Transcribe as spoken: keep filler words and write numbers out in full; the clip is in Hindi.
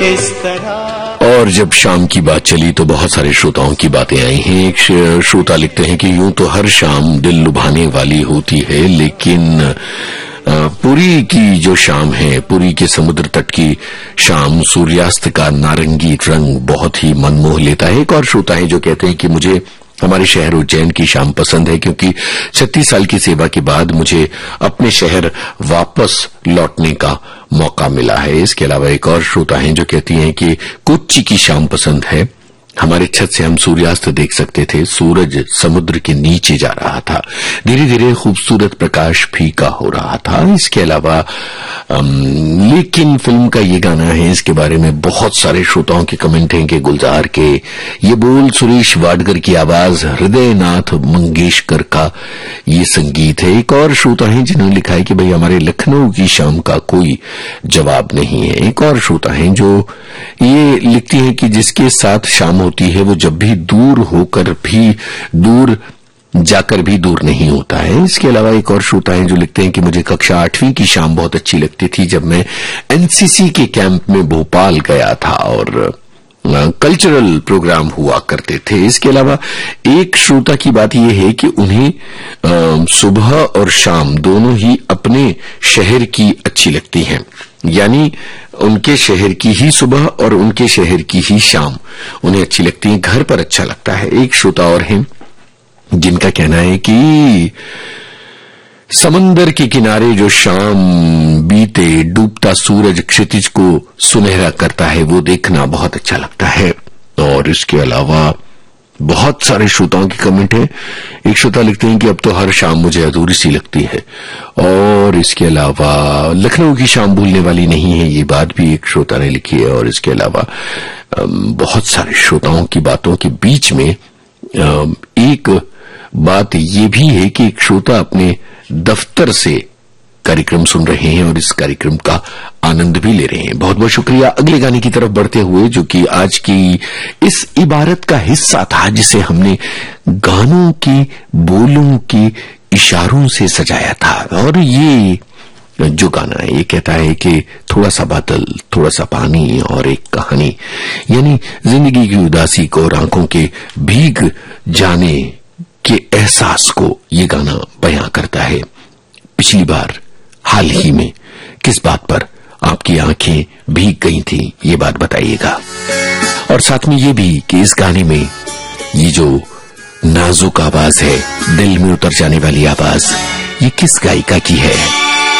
इस तरह। और जब शाम की बात चली तो बहुत सारे श्रोताओं की बातें आई हैं। एक श्रोता लिखते हैं कि यूं तो हर शाम दिल लुभाने वाली होती है, लेकिन पुरी की जो शाम है, पुरी के समुद्र तट की शाम, सूर्यास्त का नारंगी रंग बहुत ही मनमोह लेता है। एक और श्रोता है जो कहते हैं कि मुझे हमारे शहर उज्जैन की शाम पसंद है, क्योंकि छत्तीस साल की सेवा के बाद मुझे अपने शहर वापस लौटने का मौका मिला है। इसके अलावा एक और श्रोता हैं जो कहती हैं कि कोच्चि की शाम पसंद है। हमारे छत से हम सूर्यास्त देख सकते थे, सूरज समुद्र के नीचे जा रहा था, धीरे धीरे खूबसूरत प्रकाश फीका हो रहा था। इसके अलावा लेकिन फिल्म का ये गाना है, इसके बारे में बहुत सारे श्रोताओं के कमेंट हैं कि गुलजार के ये बोल, सुरेश वाडकर की आवाज, हृदयनाथ मंगेशकर का ये संगीत है। एक और श्रोता है जिन्होंने लिखा है कि भाई हमारे लखनऊ की शाम का कोई जवाब नहीं है। एक और श्रोता है जो ये लिखती है कि जिसके साथ शाम होती है वो जब भी दूर होकर भी दूर जाकर भी दूर नहीं होता है। इसके अलावा एक और श्रोता है जो लिखते हैं कि मुझे कक्षा आठवीं की शाम बहुत अच्छी लगती थी, जब मैं एनसीसी के कैंप में भोपाल गया था और कल्चरल प्रोग्राम हुआ करते थे। इसके अलावा एक श्रोता की बात यह है कि उन्हें सुबह और शाम दोनों ही अपने शहर की अच्छी लगती हैं, यानी उनके शहर की ही सुबह और उनके शहर की ही शाम उन्हें अच्छी लगती है, घर पर अच्छा लगता है। एक श्रोता और हैं जिनका कहना है कि समंदर के किनारे जो शाम बीते, डूबता सूरज क्षितिज को सुनहरा करता है, वो देखना बहुत अच्छा लगता है। और इसके अलावा बहुत सारे श्रोताओं के कमेंट हैं। एक श्रोता लिखते हैं कि अब तो हर शाम मुझे अधूरी सी लगती है। और इसके अलावा लखनऊ की शाम भूलने वाली नहीं है, ये बात भी एक श्रोता ने लिखी है। और इसके अलावा बहुत सारे श्रोताओं की बातों के बीच में एक बात ये भी है कि एक श्रोता अपने दफ्तर से कार्यक्रम सुन रहे हैं और इस कार्यक्रम का आनंद भी ले रहे हैं। बहुत बहुत शुक्रिया। अगले गाने की तरफ बढ़ते हुए, जो कि आज की इस इबारत का हिस्सा था जिसे हमने गानों की बोलों के इशारों से सजाया था, और ये जो गाना है ये कहता है कि थोड़ा सा बादल, थोड़ा सा पानी और एक कहानी, यानी जिंदगी की उदासी को और आंखों के भीग जाने के एहसास को ये गाना बयां करता है। पिछली बार हाल ही में किस बात पर आपकी आंखें भीग गई थी, ये बात बताइएगा। और साथ में ये भी कि इस गाने में ये जो नाजुक आवाज है, दिल में उतर जाने वाली आवाज, ये किस गायिका की है।